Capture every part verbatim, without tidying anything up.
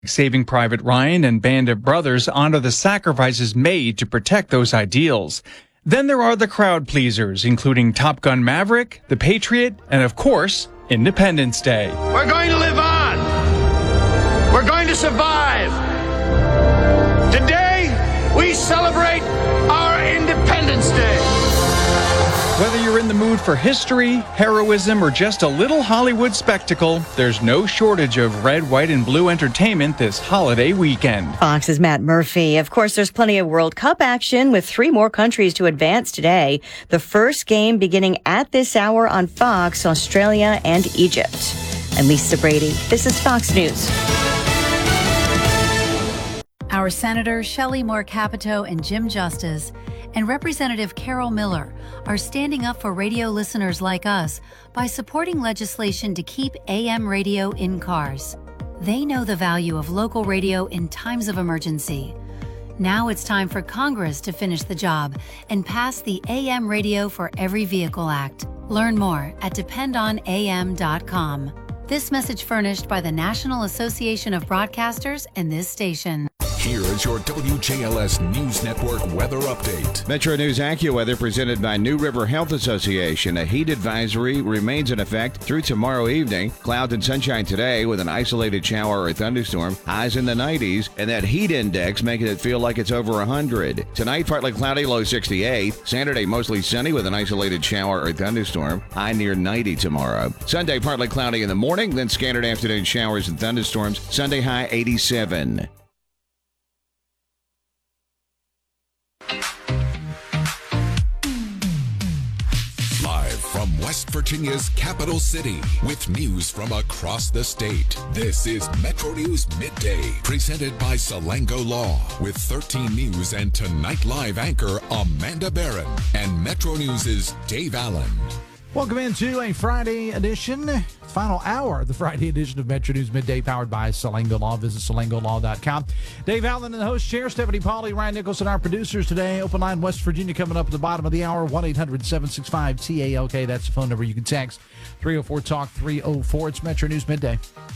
Saving Private Ryan and Band of Brothers honor the sacrifices made to protect those ideals. Then there are the crowd pleasers, including Top Gun Maverick, The Patriot, and of course, Independence Day. We're going to live on. We're going to survive. Today, we celebrate our Independence Day. Whether you're in the mood for history, heroism, or just a little Hollywood spectacle, there's no shortage of red, white, and blue entertainment this holiday weekend. Fox's Matt Murphy. Of course, there's plenty of World Cup action with three more countries to advance today. The first game beginning at this hour on Fox, Australia and Egypt. I'm Lisa Brady. This is Fox News. Our Senators Shelley Moore Capito and Jim Justice and Representative Carol Miller are standing up for radio listeners like us by supporting legislation to keep A M radio in cars. They know the value of local radio in times of emergency. Now it's time for Congress to finish the job and pass the A M Radio for Every Vehicle Act. Learn more at depend on A M dot com. This message furnished by the National Association of Broadcasters and this station. Here is your W J L S News Network weather update. Metro News AccuWeather presented by New River Health Association. A heat advisory remains in effect through tomorrow evening. Clouds and sunshine today with an isolated shower or thunderstorm. Highs in the nineties, and that heat index making it feel like it's over one hundred. Tonight, partly cloudy, low sixty-eight. Saturday, mostly sunny with an isolated shower or thunderstorm. High near ninety tomorrow. Sunday, partly cloudy in the morning, then scattered afternoon showers and thunderstorms. Sunday, high eighty-seven. From West Virginia's capital city with news from across the state. This is Metro News Midday, presented by Salango Law with thirteen News and Tonight Live anchor Amanda Barron and Metro News' Dave Allen. Welcome into a Friday edition, final hour of the Friday edition of Metro News Midday, powered by Salango Law. Visit salango law dot com. Dave Allen in the host chair, Stephanie Pauly, Ryan Nicholson, our producers today. Open line West Virginia coming up at the bottom of the hour, one eight hundred seven six five T A L K. That's the phone number you can text. three oh four talk three oh four. It's Metro News Midday.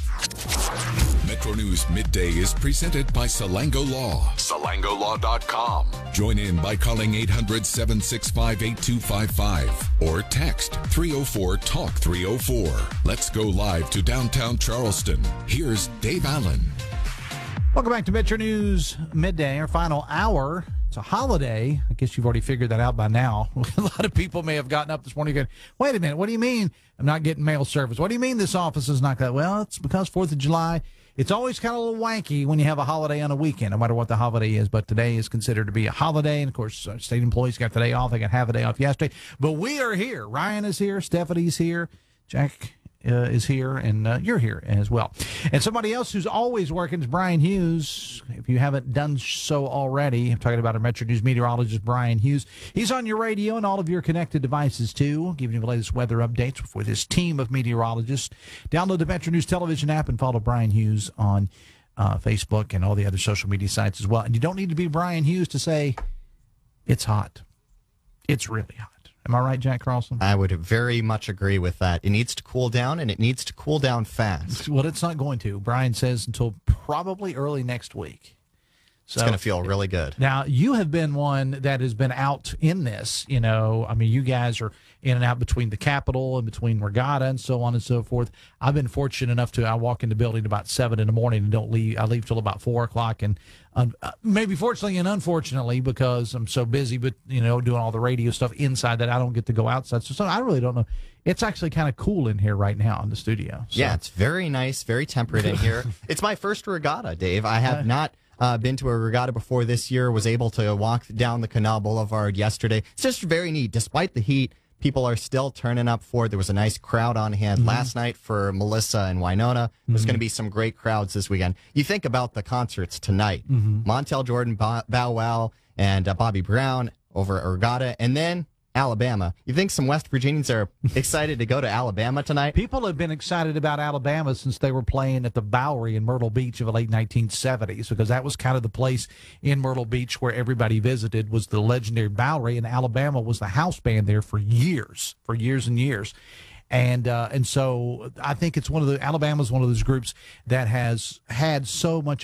Metro News Midday is presented by Salango Law. salango law dot com. Join in by calling eight hundred seven six five eight two five five or text three oh four talk three oh four. Let's go live to downtown Charleston. Here's Dave Allen. Welcome back to Metro News Midday, our final hour. It's a holiday. I guess you've already figured that out by now. A lot of people may have gotten up this morning going, wait a minute, what do you mean I'm not getting mail service? What do you mean this office is not that? Well, it's because fourth of July. It's always kind of a little wanky when you have a holiday on a weekend, no matter what the holiday is. But today is considered to be a holiday. And, of course, uh, state employees got the day off. They got half a day off yesterday. But we are here. Ryan is here. Stephanie's here. Jack uh, is here. And uh, you're here as well. And somebody else who's always working is Brian Hughes. If you haven't done so already, I'm talking about our Metro News meteorologist, Brian Hughes. He's on your radio and all of your connected devices, too, giving you the latest weather updates with his team of meteorologists. Download the Metro News television app and follow Brian Hughes on uh, Facebook and all the other social media sites as well. And you don't need to be Brian Hughes to say it's hot. It's really hot. Am I right, Jack Carlson? I would very much agree with that. It needs to cool down, and it needs to cool down fast. Well, it's not going to. Brian says until probably early next week. So, it's going to feel really good. Now, you have been one that has been out in this. You know, I mean, you guys are in and out between the Capitol and between Regatta and so on and so forth. I've been fortunate enough to, I walk in the building about seven in the morning and don't leave. I leave till about four o'clock. And um, maybe fortunately and unfortunately, because I'm so busy, but, you know, doing all the radio stuff inside that I don't get to go outside. So, so I really don't know. It's actually kind of cool in here right now in the studio. So. Yeah, it's very nice, very temperate in here. It's my first regatta, Dave. I have uh, not uh, been to a regatta before this year, was able to walk down the Canal Boulevard yesterday. It's just very neat. Despite the heat, people are still turning up for it. There was a nice crowd on hand mm-hmm. last night for Melissa and Winona. There's mm-hmm. going to be some great crowds this weekend. You think about the concerts tonight. Mm-hmm. Montel Jordan, Bow Wow, and uh, Bobby Brown over at Regatta, and then Alabama. You think some West Virginians are excited to go to Alabama tonight? People have been excited about Alabama since they were playing at the Bowery in Myrtle Beach of the late nineteen seventies, because that was kind of the place in Myrtle Beach where everybody visited, was the legendary Bowery, and Alabama was the house band there for years, for years and years. And uh, and so I think it's one of the Alabama's one of those groups that has had so much